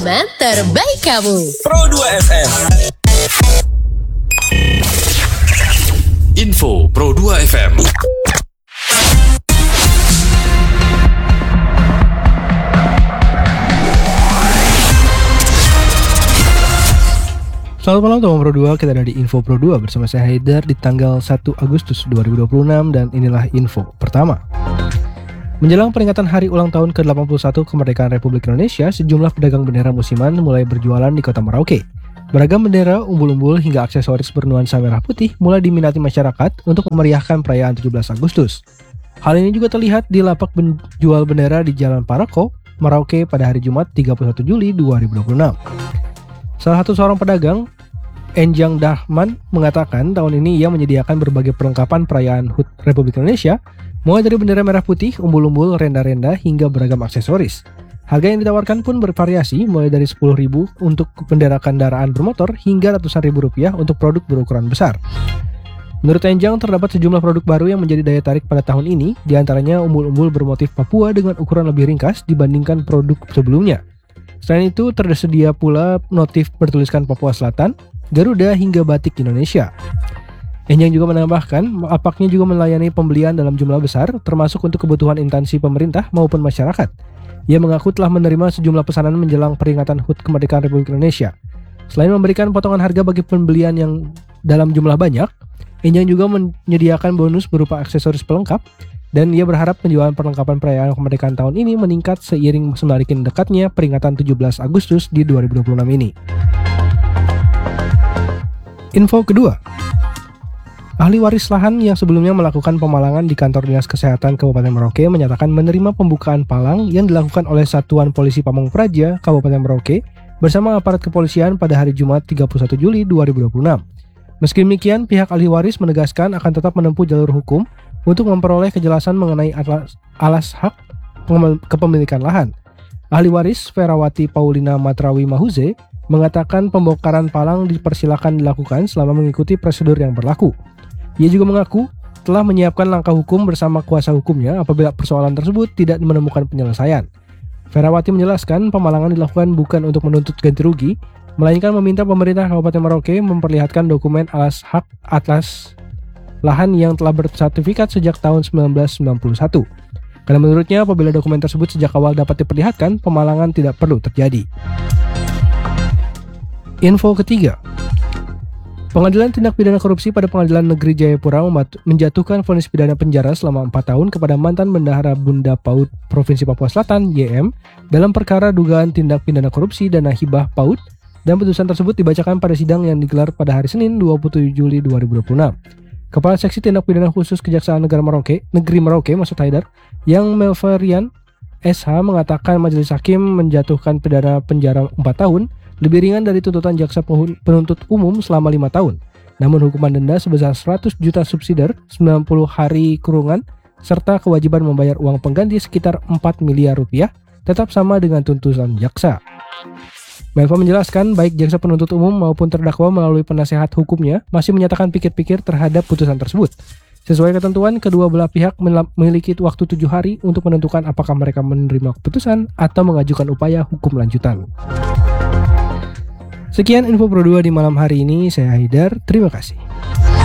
teman terbaik kamu. Pro 2 FM. Info Pro 2 FM. Selamat malam teman Pro 2, kita ada di Info Pro 2 bersama saya Haidar di tanggal 1 Agustus 2026 dan inilah info pertama. Menjelang peringatan hari ulang tahun ke-81 kemerdekaan Republik Indonesia, sejumlah pedagang bendera musiman mulai berjualan di kota Merauke. Beragam bendera, umbul-umbul hingga aksesoris bernuansa merah putih mulai diminati masyarakat untuk memeriahkan perayaan 17 Agustus. Hal ini juga terlihat di lapak penjual bendera di Jalan Parako, Merauke pada hari Jumat 31 Juli 2026. Salah satu seorang pedagang, Enjang Dahman, mengatakan tahun ini ia menyediakan berbagai perlengkapan perayaan HUT Republik Indonesia, mulai dari bendera merah putih, umbul-umbul, renda-renda, hingga beragam aksesoris. Harga yang ditawarkan pun bervariasi, mulai dari 10.000 untuk bendera kendaraan bermotor hingga ratusan ribu rupiah untuk produk berukuran besar. Menurut Enjang, terdapat sejumlah produk baru yang menjadi daya tarik pada tahun ini, diantaranya umbul-umbul bermotif Papua dengan ukuran lebih ringkas dibandingkan produk sebelumnya. Selain itu, tersedia pula motif bertuliskan Papua Selatan, Garuda hingga batik Indonesia. Enjang juga menambahkan, lapaknya juga melayani pembelian dalam jumlah besar, termasuk untuk kebutuhan instansi pemerintah maupun masyarakat. Ia mengaku telah menerima sejumlah pesanan menjelang peringatan HUT Kemerdekaan Republik Indonesia. Selain memberikan potongan harga bagi pembelian yang dalam jumlah banyak, Enjang juga menyediakan bonus berupa aksesoris pelengkap, dan ia berharap penjualan perlengkapan perayaan kemerdekaan tahun ini meningkat seiring semakin dekatnya peringatan 17 Agustus di 2026 ini. Info kedua, ahli waris lahan yang sebelumnya melakukan pemalangan di kantor Dinas Kesehatan Kabupaten Merauke menyatakan menerima pembukaan palang yang dilakukan oleh Satuan Polisi Pamong Praja Kabupaten Merauke bersama aparat kepolisian pada hari Jumat 31 Juli 2026. Meski demikian, pihak ahli waris menegaskan akan tetap menempuh jalur hukum untuk memperoleh kejelasan mengenai alas hak kepemilikan lahan. Ahli waris Ferawati Paulina Matrawi Mahuze mengatakan pembongkaran palang dipersilakan dilakukan selama mengikuti prosedur yang berlaku. Ia juga mengaku telah menyiapkan langkah hukum bersama kuasa hukumnya apabila persoalan tersebut tidak menemukan penyelesaian. Ferawati menjelaskan pemalangan dilakukan bukan untuk menuntut ganti rugi, melainkan meminta pemerintah Kabupaten Merauke memperlihatkan dokumen alas hak atas lahan yang telah bersertifikat sejak tahun 1991. Karena menurutnya apabila dokumen tersebut sejak awal dapat diperlihatkan, pemalangan tidak perlu terjadi. Info ketiga, Pengadilan Tindak Pidana Korupsi pada Pengadilan Negeri Jayapura menjatuhkan vonis pidana penjara selama 4 tahun kepada mantan Bendahara Bunda PAUD Provinsi Papua Selatan (YM) dalam perkara dugaan tindak pidana korupsi dana hibah PAUD, dan putusan tersebut dibacakan pada sidang yang digelar pada hari Senin 27 Juli 2026. Kepala Seksi Tindak Pidana Khusus Kejaksaan Negeri Merauke Maksud Haidar, yang Melverian SH, mengatakan majelis hakim menjatuhkan pidana penjara 4 tahun lebih ringan dari tuntutan jaksa penuntut umum selama 5 tahun. Namun hukuman denda sebesar 100 juta subsidiar, 90 hari kurungan, serta kewajiban membayar uang pengganti sekitar 4 miliar rupiah tetap sama dengan tuntutan jaksa. Melva menjelaskan baik jaksa penuntut umum maupun terdakwa melalui penasehat hukumnya masih menyatakan pikir-pikir terhadap putusan tersebut. Sesuai ketentuan, kedua belah pihak memiliki waktu 7 hari untuk menentukan apakah mereka menerima keputusan atau mengajukan upaya hukum lanjutan. Sekian Info Pro 2 di malam hari ini, saya Haidar, terima kasih.